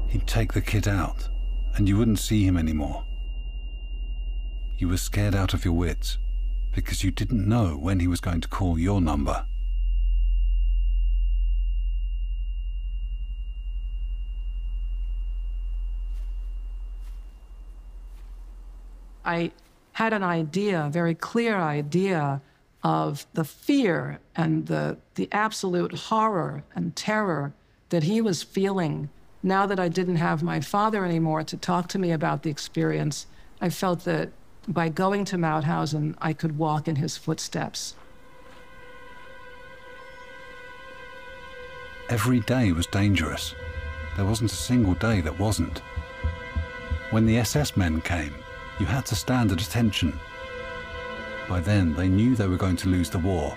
He'd take the kit out, and you wouldn't see him anymore. You were scared out of your wits, because you didn't know when he was going to call your number. I had an idea, a very clear idea, of the fear and the absolute horror and terror that he was feeling. Now that I didn't have my father anymore to talk to me about the experience, I felt that by going to Mauthausen, I could walk in his footsteps. Every day was dangerous. There wasn't a single day that wasn't. When the SS men came, you had to stand at attention. By then, they knew they were going to lose the war,